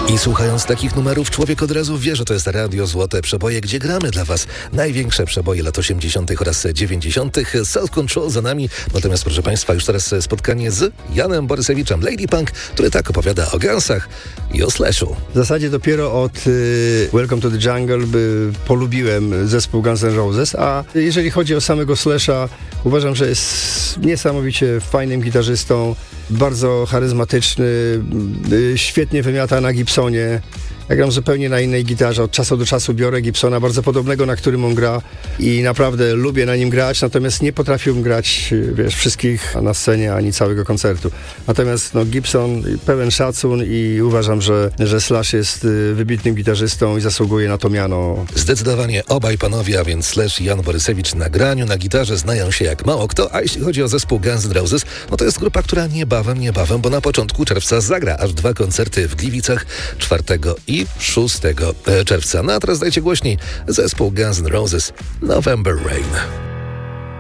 I słuchając takich numerów, człowiek od razu wie, że to jest Radio Złote Przeboje, gdzie gramy dla Was największe przeboje lat 80. oraz 90. Self Control za nami. Natomiast, proszę Państwa, już teraz spotkanie z Janem Borysewiczem, Lady Punk, który tak opowiada o Gunsach i o Slashu. W zasadzie dopiero od Welcome to the Jungle polubiłem zespół Guns N' Roses, a jeżeli chodzi o samego Slasha, uważam, że jest niesamowicie fajnym gitarzystą, bardzo charyzmatyczny, świetnie wymiata na Gibsonie. Ja gram zupełnie na innej gitarze, od czasu do czasu biorę Gibsona, bardzo podobnego, na którym on gra i naprawdę lubię na nim grać, natomiast nie potrafiłbym grać, wszystkich na scenie, ani całego koncertu. Natomiast Gibson, pełen szacun i uważam, że Slash jest wybitnym gitarzystą i zasługuje na to miano. Zdecydowanie obaj panowie, a więc Slash i Jan Borysewicz na graniu, na gitarze znają się jak mało kto, a jeśli chodzi o zespół Guns N' Roses, to jest grupa, która niebawem, bo na początku czerwca zagra aż 2 koncerty w Gliwicach 4 i 6 czerwca. No a teraz dajcie głośniej zespół Guns N' Roses November Rain.